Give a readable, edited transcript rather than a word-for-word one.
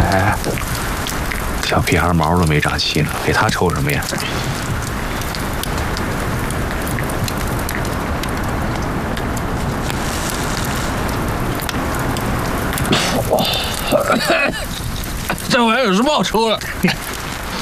哎，小屁孩毛都没长齐呢，给他抽什么烟？ 这玩意儿有什么好抽的？